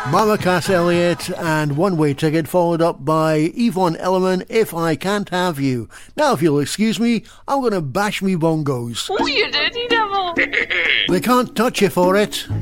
Mama Cass Elliott and One Way Ticket, followed up by Yvonne Elliman, If I Can't Have You. Now, if you'll excuse me, I'm going to bash me bongos. Oh, you dirty devil! They can't touch you for it.